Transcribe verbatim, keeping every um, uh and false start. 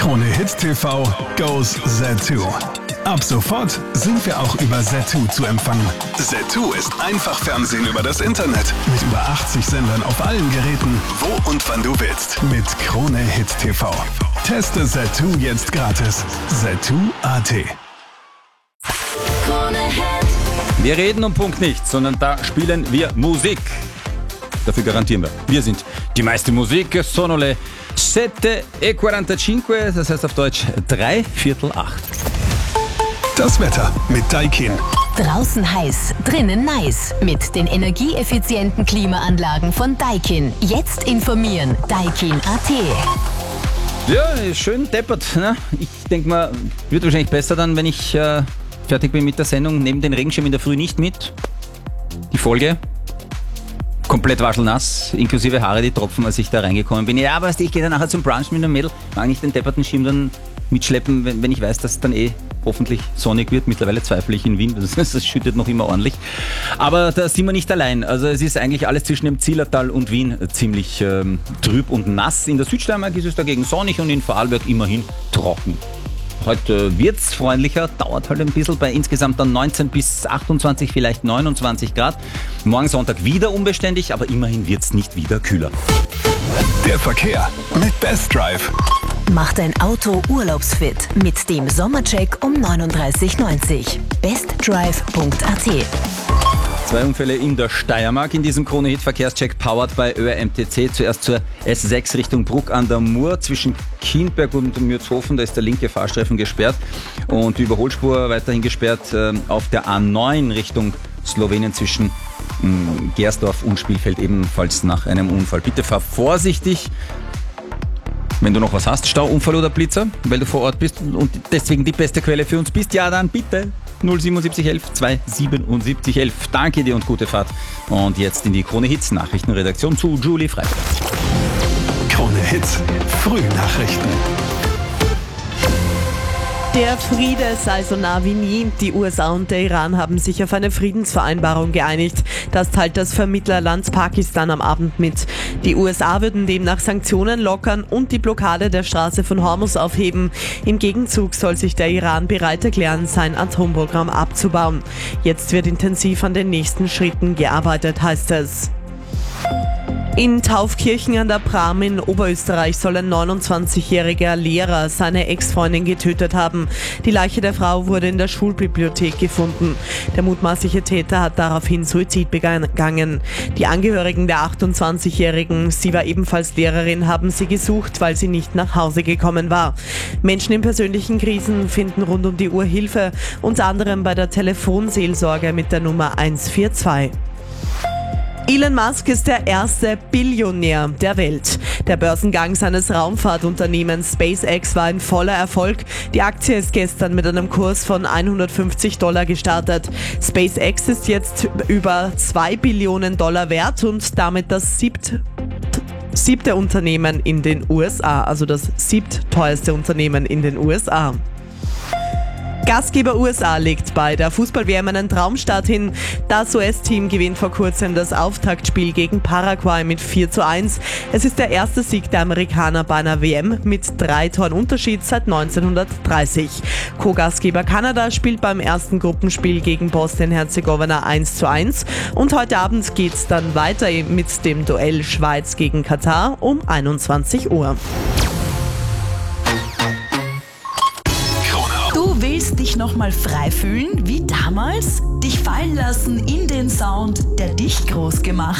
Krone Hit T V goes Zattoo. Ab sofort sind wir auch über Zattoo zu empfangen. Zattoo ist einfach Fernsehen über das Internet. Mit über achtzig Sendern auf allen Geräten, wo und wann du willst. Mit Krone Hit T V. Teste Zattoo jetzt gratis. Zattoo Punkt a t. Wir reden um Punkt nicht, sondern da spielen wir Musik. Dafür garantieren wir. Wir sind die meiste Musik. Sono le sette e quarantacinque, das heißt auf Deutsch drei Viertel acht. Das Wetter mit Daikin. Draußen heiß, drinnen nice. Mit den energieeffizienten Klimaanlagen von Daikin. Jetzt informieren. Daikin Punkt a t. Ja, schön deppert. Ne? Ich denke mal, wird wahrscheinlich besser dann, wenn ich äh, fertig bin mit der Sendung. Nehme den Regenschirm in der Früh nicht mit. Die Folge. Komplett waschelnass, inklusive Haare, die tropfen, als ich da reingekommen bin. Ja, aber ich gehe dann nachher zum Brunch mit einem Mädel. Mag nicht den depperten Schirm dann mitschleppen, wenn, wenn ich weiß, dass es dann eh hoffentlich sonnig wird. Mittlerweile zweifle ich in Wien, das, das schüttet noch immer ordentlich. Aber da sind wir nicht allein. Also es ist eigentlich alles zwischen dem Zillertal und Wien ziemlich ähm, trüb und nass. In der Südsteiermark ist es dagegen sonnig und in Vorarlberg immerhin trocken. Heute wird's freundlicher, dauert halt ein bisschen, bei insgesamt dann neunzehn bis achtundzwanzig, vielleicht neunundzwanzig Grad. Morgen Sonntag wieder unbeständig, aber immerhin wird's nicht wieder kühler. Der Verkehr mit Best Drive. Mach dein Auto urlaubsfit mit dem Sommercheck um neununddreißig neunzig. bestdrive Punkt a t. Zwei Unfälle in der Steiermark in diesem Krone-Hit-Verkehrscheck powered bei Ö R M T C. Zuerst zur S sechs Richtung Bruck an der Mur zwischen Kienberg und Mürzhofen. Da ist der linke Fahrstreifen gesperrt und die Überholspur weiterhin gesperrt äh, auf der A neun Richtung Slowenien zwischen mh, Gersdorf und Spielfeld, ebenfalls nach einem Unfall. Bitte fahr vorsichtig. Wenn du noch was hast, Stauunfall oder Blitzer, weil du vor Ort bist und deswegen die beste Quelle für uns bist, ja dann bitte null siebenundsiebzig elf zweihundertsiebenundsiebzig elf. Danke dir und gute Fahrt. Und jetzt in die Krone Hits Nachrichtenredaktion zu Julie Freitag. Krone Hits Frühnachrichten. Der Friede sei so nah wie nie. Die U S A und der Iran haben sich auf eine Friedensvereinbarung geeinigt. Das teilt das Vermittlerland Pakistan am Abend mit. Die U S A würden demnach Sanktionen lockern und die Blockade der Straße von Hormuz aufheben. Im Gegenzug soll sich der Iran bereit erklären, sein Atomprogramm abzubauen. Jetzt wird intensiv an den nächsten Schritten gearbeitet, heißt es. In Taufkirchen an der Pram in Oberösterreich soll ein neunundzwanzigjähriger Lehrer seine Ex-Freundin getötet haben. Die Leiche der Frau wurde in der Schulbibliothek gefunden. Der mutmaßliche Täter hat daraufhin Suizid begangen. Die Angehörigen der achtundzwanzigjährigen, sie war ebenfalls Lehrerin, haben sie gesucht, weil sie nicht nach Hause gekommen war. Menschen in persönlichen Krisen finden rund um die Uhr Hilfe, unter anderem bei der Telefonseelsorge mit der Nummer eins vier zwei. Elon Musk ist der erste Billionär der Welt. Der Börsengang seines Raumfahrtunternehmens SpaceX war ein voller Erfolg. Die Aktie ist gestern mit einem Kurs von hundertfünfzig Dollar gestartet. SpaceX ist jetzt über zwei Billionen Dollar wert und damit das siebt, siebte Unternehmen in den U S A, also das siebtteuerste Unternehmen in den U S A. Gastgeber U S A legt bei der Fußball-W M einen Traumstart hin. Das U S-Team gewinnt vor kurzem das Auftaktspiel gegen Paraguay mit vier zu eins. Es ist der erste Sieg der Amerikaner bei einer W M mit drei Toren Unterschied seit neunzehnhundertdreißig. Co-Gastgeber Kanada spielt beim ersten Gruppenspiel gegen Bosnien-Herzegowina eins zu eins. Und heute Abend geht's dann weiter mit dem Duell Schweiz gegen Katar um einundzwanzig Uhr. Du willst dich nochmal frei fühlen, wie damals? Dich fallen lassen in den Sound, der dich groß gemacht